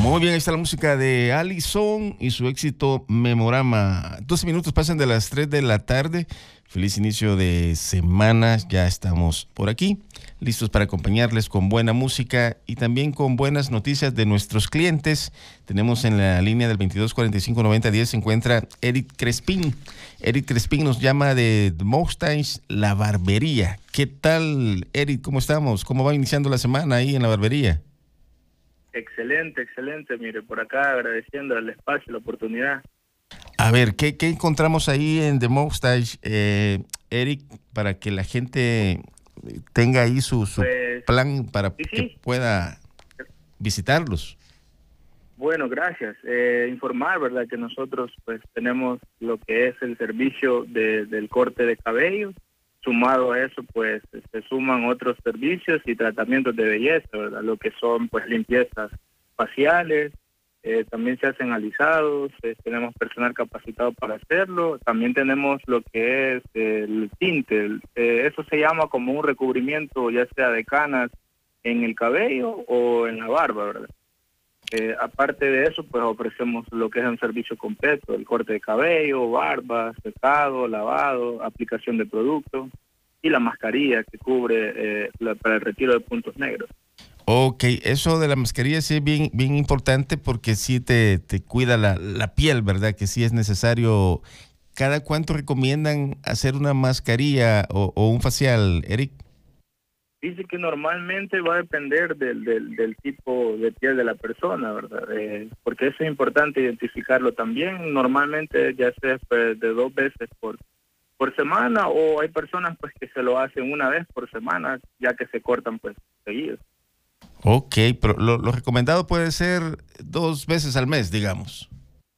Muy bien, ahí está la música de Allison y su éxito Memorama. 12 minutos pasan de las 3 de la tarde. Feliz inicio de semana. Ya estamos por aquí, listos para acompañarles con buena música y también con buenas noticias de nuestros clientes. Tenemos en la línea del 2245-9010 se encuentra Eric Crespin. Eric Crespin nos llama de The Mustache, la barbería. ¿Qué tal, Eric? ¿Cómo estamos? ¿Cómo va iniciando la semana ahí en la barbería? Excelente, excelente. Mire, por acá agradeciendo el espacio, la oportunidad. A ver, ¿qué encontramos ahí en The Mustache, Eric, para que la gente tenga ahí su Pues, plan para sí, que sí. pueda visitarlos? Bueno, gracias. Informar, ¿verdad? Que nosotros pues tenemos lo que es el servicio del corte de cabello. Sumado a eso, pues se suman otros servicios y tratamientos de belleza, ¿verdad? Lo que son pues limpiezas faciales, también se hacen alisados, tenemos personal capacitado para hacerlo, también tenemos lo que es el tinte, eso se llama como un recubrimiento ya sea de canas en el cabello o en la barba, ¿verdad? Aparte de eso, pues ofrecemos lo que es un servicio completo, el corte de cabello, barba, secado, lavado, aplicación de productos y la mascarilla que cubre para el retiro de puntos negros. Ok, eso de la mascarilla sí es bien importante porque sí te cuida la piel, ¿verdad? Que sí es necesario. ¿Cada cuánto recomiendan hacer una mascarilla o un facial, Eric? Dice que normalmente va a depender del tipo de piel de la persona, ¿verdad? Porque eso es importante identificarlo también. Normalmente ya sea pues, de 2 veces por semana, o hay personas pues que se lo hacen una vez por semana, ya que se cortan pues seguido. Ok, pero lo recomendado puede ser 2 veces al mes, digamos.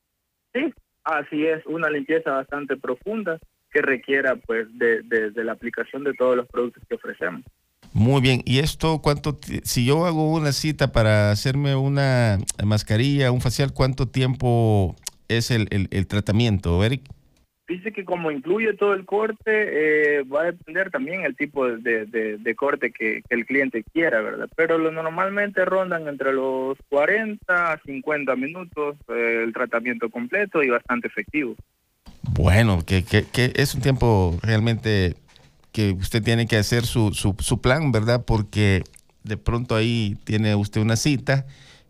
Sí, así es, una limpieza bastante profunda que requiera pues de la aplicación de todos los productos que ofrecemos. Muy bien, ¿y esto si yo hago una cita para hacerme una mascarilla, un facial, cuánto tiempo es el tratamiento, Eric? Dice que como incluye todo el corte, va a depender también el tipo de corte que el cliente quiera, ¿verdad? Pero normalmente rondan entre los 40 a 50 minutos el tratamiento completo y bastante efectivo. Bueno, que es un tiempo realmente que usted tiene que hacer su plan, ¿verdad? Porque de pronto ahí tiene usted una cita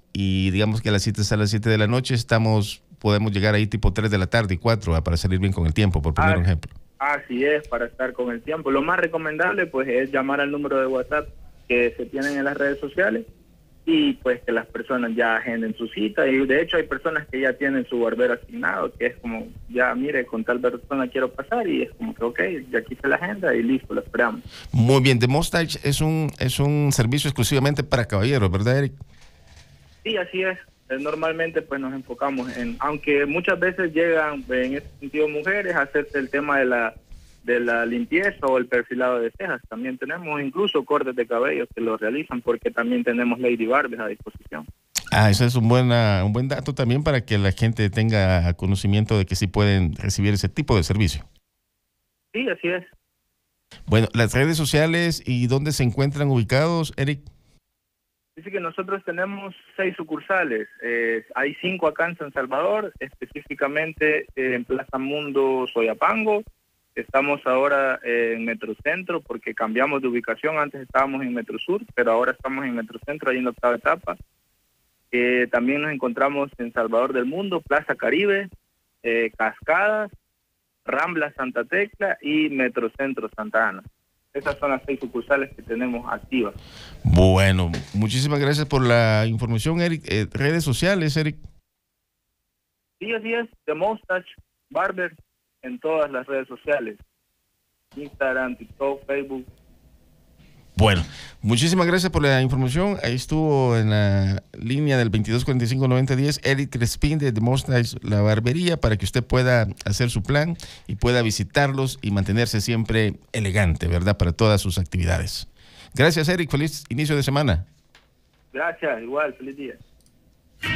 y digamos que la cita es a las 7 de la noche, podemos llegar ahí tipo 3 de la tarde y 4 para salir bien con el tiempo, por poner un ejemplo. Así es, para estar con el tiempo. Lo más recomendable pues es llamar al número de WhatsApp que se tienen en las redes sociales y pues que las personas ya agenden su cita, y de hecho hay personas que ya tienen su barbero asignado, que es como, ya mire, con tal persona quiero pasar, y es como que ok, ya quise la agenda y listo, lo esperamos. Muy bien, The Mustache es un servicio exclusivamente para caballeros, ¿verdad, Eric? Sí, así es. Normalmente pues nos enfocamos aunque muchas veces llegan en ese sentido mujeres a hacerse el tema de la limpieza o el perfilado de cejas. También tenemos incluso cortes de cabello que lo realizan, porque también tenemos Lady Barbies a disposición. Eso es un buen dato también para que la gente tenga conocimiento de que sí pueden recibir ese tipo de servicio. Sí, así es. Bueno, las redes sociales y dónde se encuentran ubicados, Eric. Dice que nosotros tenemos 6 sucursales. Hay 5 acá en San Salvador, específicamente en Plaza Mundo Soyapango. Estamos ahora en Metrocentro porque cambiamos de ubicación. Antes estábamos en Metrosur, pero ahora estamos en Metrocentro, ahí en la octava etapa. También nos encontramos en Salvador del Mundo, Plaza Caribe, Cascadas, Rambla Santa Tecla y Metrocentro Santa Ana. Esas son las 6 sucursales que tenemos activas. Bueno, muchísimas gracias por la información, Eric. Redes sociales, Eric. Sí, así es, The Mustache Barber en todas las redes sociales. Instagram, TikTok, Facebook. Bueno, muchísimas gracias por la información. Ahí estuvo en la línea del 2245-9010 Eric Crespin de The Mustache, la barbería, para que usted pueda hacer su plan y pueda visitarlos y mantenerse siempre elegante, ¿verdad? Para todas sus actividades. Gracias, Eric. Feliz inicio de semana. Gracias, igual, feliz día.